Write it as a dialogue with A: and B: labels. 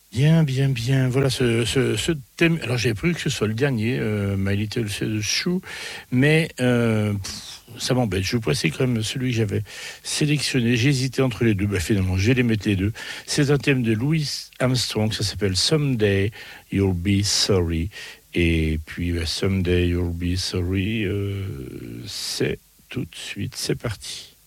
A: Bien, bien, bien. Voilà ce thème. Alors j'avais prévu que ce soit le dernier, My Little Shoe, mais ça m'embête. Je vous précise quand même celui que j'avais sélectionné. J'hésitais entre les deux. Bah, finalement, je vais les mettre les deux. C'est un thème de Louis Armstrong. Ça s'appelle Someday You'll Be Sorry. Et puis Someday You'll Be Sorry, c'est tout de suite. C'est parti.